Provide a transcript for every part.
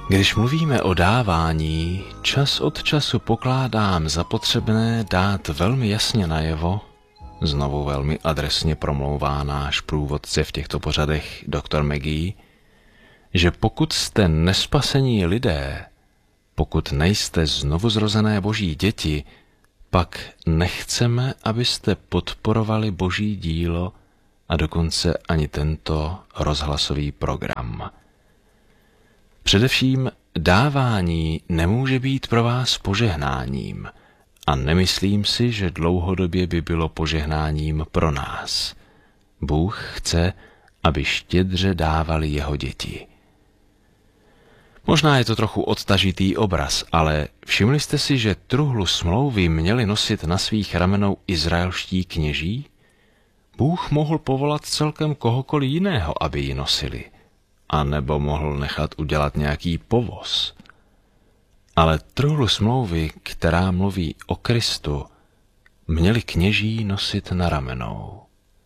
Když mluvíme o dávání, čas od času pokládám za potřebné dát velmi jasně najevo, znovu velmi adresně promlouvá náš průvodce v těchto pořadech Dr. Maggie, že pokud jste nespasení lidé, pokud nejste znovuzrozené boží děti, pak nechceme, abyste podporovali boží dílo a dokonce ani tento rozhlasový program. Především dávání nemůže být pro vás požehnáním a nemyslím si, že dlouhodobě by bylo požehnáním pro nás. Bůh chce, aby štědře dávali jeho děti. Možná je to trochu odtažitý obraz, ale všimli jste si, že truhlu smlouvy měli nosit na svých ramenou izraelští kněží? Bůh mohl povolat celkem kohokoliv jiného, aby ji nosili, a nebo mohl nechat udělat nějaký povoz. Ale truhlu smlouvy, která mluví o Kristu, měli kněží nosit na ramenou.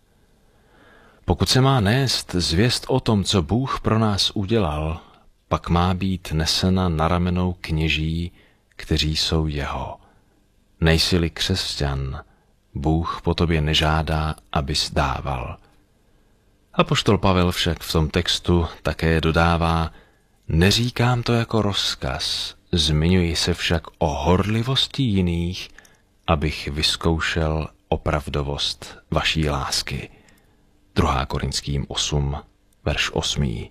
Pokud se má nést zvěst o tom, co Bůh pro nás udělal, pak má být nesena na ramenou kněží, kteří jsou jeho. Nejsi-li křesťan, Bůh po tobě nežádá, abys dával. Apoštol Pavel však v tom textu také dodává: neříkám to jako rozkaz, zmiňuji se však o horlivosti jiných, abych vyzkoušel opravdovost vaší lásky. 2. Korinským 8, verš 8.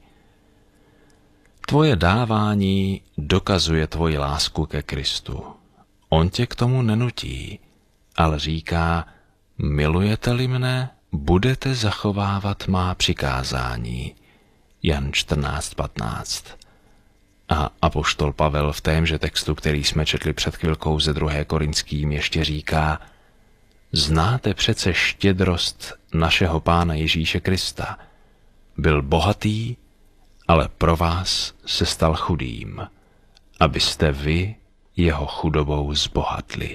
Tvoje dávání dokazuje tvoji lásku ke Kristu. On tě k tomu nenutí, ale říká: milujete-li mne, budete zachovávat má přikázání. Jan 14:15. A apoštol Pavel v témže textu, který jsme četli před chvilkou ze 2. Korinským, ještě říká: znáte přece štědrost našeho Pána Ježíše Krista. Byl bohatý, ale pro vás se stal chudým, abyste vy jeho chudobou zbohatli.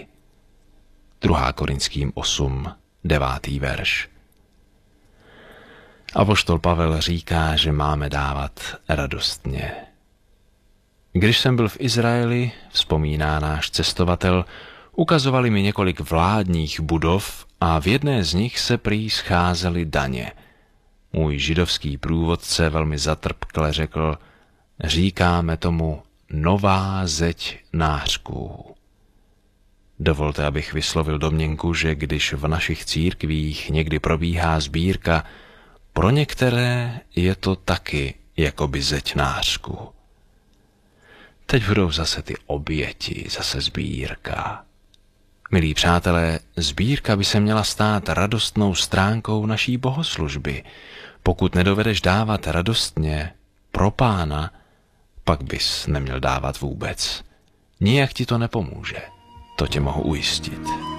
2. Korinským 8, 9. verš. Apoštol Pavel říká, že máme dávat radostně. Když jsem byl v Izraeli, vzpomíná náš cestovatel, ukazovali mi několik vládních budov a v jedné z nich se prý scházely daně. Můj židovský průvodce velmi zatrpkle řekl: říkáme tomu nová zeď nářků. Dovolte, abych vyslovil domněnku, že když v našich církvích někdy probíhá sbírka, pro některé je to taky jakoby zeď nářků. Teď budou zase ty oběti, zase sbírka. Milí přátelé, sbírka by se měla stát radostnou stránkou naší bohoslužby. Pokud nedovedeš dávat radostně pro Pána, pak bys neměl dávat vůbec. Nijak ti to nepomůže, to tě mohu ujistit.